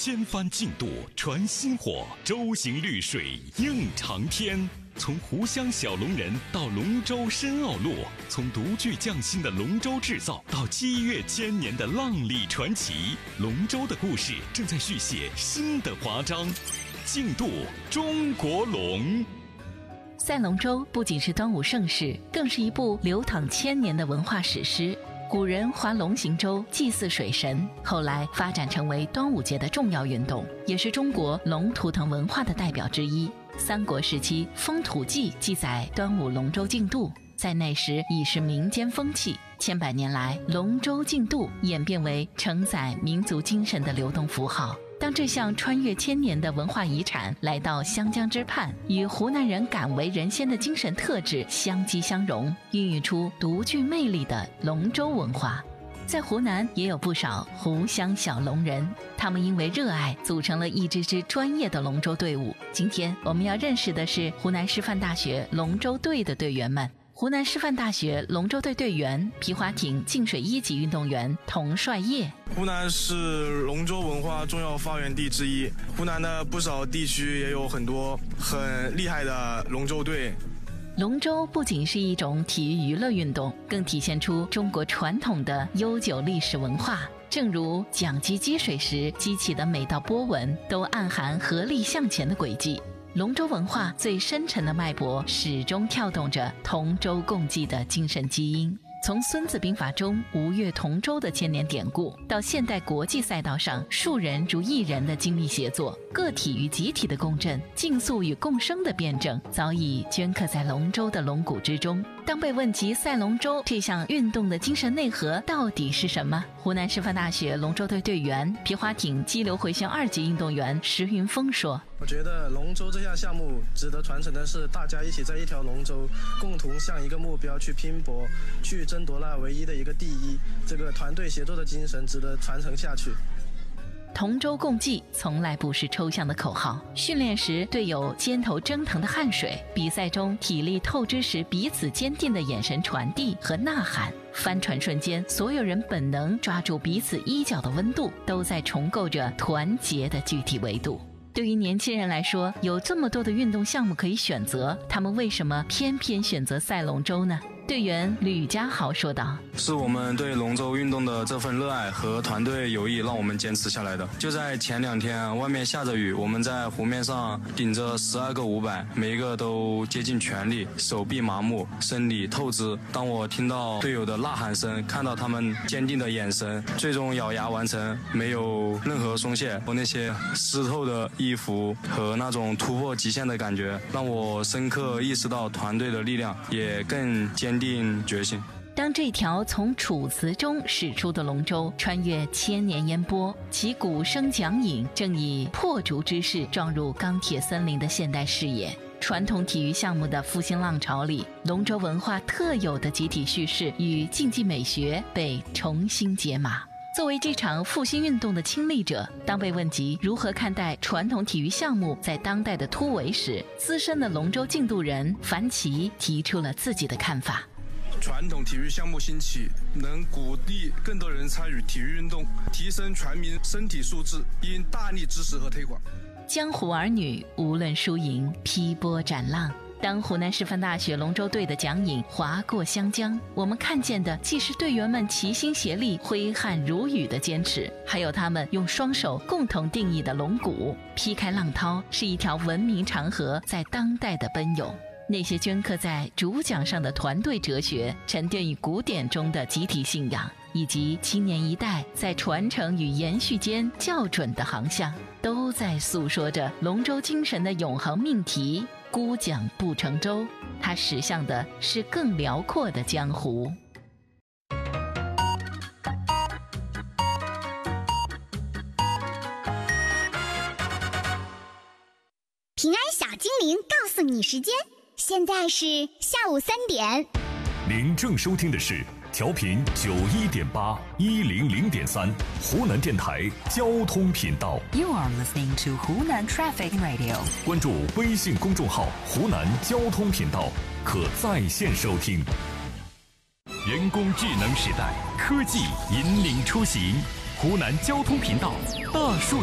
千帆竞渡传薪火，舟行绿水映长天。从湖湘小龙人到龙舟申奥洛，从独具匠心的龙舟制造到激越千年的浪里传奇，龙舟的故事正在续写新的华章。竞渡中国龙。 赛龙舟不仅是端午盛事，更是一部流淌千年的文化史诗。古人划龙行舟祭祀水神，后来发展成为端午节的重要运动，也是中国龙图腾文化的代表之一。三国时期《风土记》记载端午龙舟竞渡，在那时已是民间风气。千百年来，龙舟竞渡演变为承载民族精神的流动符号。当这项穿越千年的文化遗产来到湘江之畔，与湖南人敢为人先的精神特质相激相融，孕育出独具魅力的龙舟文化。在湖南也有不少湖湘小龙人，他们因为热爱组成了一支支专业的龙舟队伍。今天我们要认识的是湖南师范大学龙舟队的队员们。湖南师范大学龙舟队队员、皮划艇净水一级运动员童帅业。 湖南是龙舟文化重要发源地之一，湖南的不少地区也有很多很厉害的龙舟队。 龙舟不仅是一种体育娱乐运动，更体现出中国传统的悠久历史文化。正如桨击击水时激起的每道波纹，都暗含合力向前的轨迹。龙舟文化最深沉的脉搏始终跳动着同舟共济的精神基因。从《孙子兵法》中吴越同舟的千年典故，到现代国际赛道上数人如一人的精密协作，个体与集体的共振，竞速与共生的辩证，早已镌刻在龙舟的龙骨之中。当被问及赛龙舟这项运动的精神内核到底是什么，湖南师范大学龙舟队队员、皮划艇激流回旋2级运动员石云峰说： 我觉得龙舟这项项目值得传承的是，大家一起在一条龙舟，共同向一个目标去拼搏，去争夺那唯一的一个第一。这个团队协作的精神值得传承下去。 同舟共济从来不是抽象的口号，训练时队友肩头蒸腾的汗水，比赛中体力透支时彼此坚定的眼神传递和呐喊，帆船瞬间所有人本能抓住彼此衣角的温度，都在重构着团结的具体维度。对于年轻人来说，有这么多的运动项目可以选择，他们为什么偏偏选择赛龙舟呢？队员吕家豪说道： 是我们对龙舟运动的这份热爱和团队友谊让我们坚持下来的。就在前2天，外面下着雨，我们在湖面上顶着12个500，每一个都竭尽全力，手臂麻木，生理透支。当我听到队友的呐喊声，看到他们坚定的眼神，最终咬牙完成，没有任何松懈。我那些湿透的衣服和那种突破极限的感觉，让我深刻意识到团队的力量，也更坚定决心。 当这条从楚辞中驶出的龙舟穿越千年烟波，其鼓声桨影正以破竹之势撞入钢铁森林的现代视野。传统体育项目的复兴浪潮里，龙舟文化特有的集体叙事与竞技美学被重新解码。作为这场复兴运动的亲历者，当被问及如何看待传统体育项目在当代的突围时，资深的龙舟竞渡人樊奇提出了自己的看法。 传统体育项目兴起，能鼓励更多人参与体育运动，提升全民身体素质，应大力支持和推广。 江湖儿女无论输赢，劈波斩浪。当湖南师范大学龙舟队的桨影划过湘江，我们看见的既是队员们齐心协力、挥汗如雨的坚持，还有他们用双手共同定义的龙骨。劈开浪涛，是一条文明长河在当代的奔涌。那些镌刻在主桨上的团队哲学，沉淀于古典中的集体信仰，以及青年一代在传承与延续间校准的航向，都在诉说着龙舟精神的永恒命题：孤桨不成舟。它驶向的是更辽阔的江湖。 平安小精灵告诉你时间，现在是下午3点。 您正收听的是调频91.8 100.3湖南电台交通频道。 You are listening to Hunan Traffic Radio。 关注微信公众号湖南交通频道，可在线收听。人工智能时代，科技引领出行。湖南交通频道大数